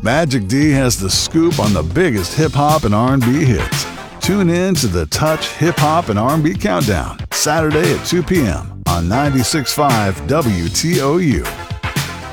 Magic D has the scoop on the biggest hip-hop and R&B hits. Tune in to the Touch Hip Hop and R&B Countdown, Saturday at 2 p.m. on 96.5 WTOU.